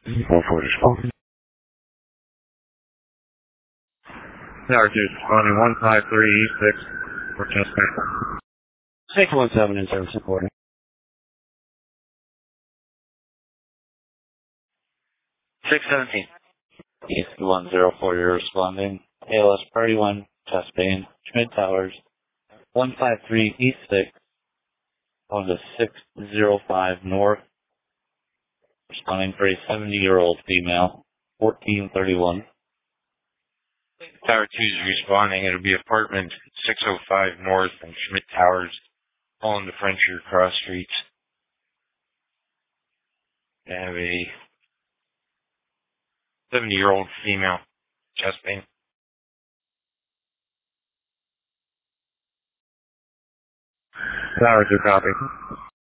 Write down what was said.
4 responding. Tower 2 responding 153 E6 for test man. 617 in service reporting. 617. East 104, you're responding. ALS Party 1, Test Bane, Schmidt Towers, 153 East 6, on the 605 North, responding for a 70-year-old female, 1431. Tower 2 is responding. It'll be apartment 605 North and Schmidt Towers, on the Frenchier Cross Streets. They have a 70-year-old female, chest pain. Tower 2 copy.